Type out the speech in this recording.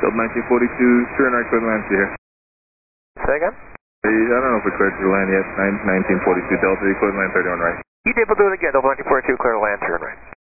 Delta 1942, turn right, clear to land here. Say again? I don't know if we're clear to land yet. 1942 Delta, clear to land 31 right. You did, we'll do it again. Delta 1942, clear to land, turn right.